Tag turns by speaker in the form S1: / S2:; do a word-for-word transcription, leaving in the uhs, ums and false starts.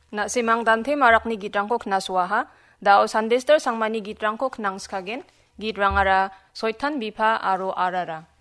S1: Na simang dante marak ni gitrangko knaswaha, dao sandester sangmani gitrangko knangskagen, gitrangara soitan bipa aro arara.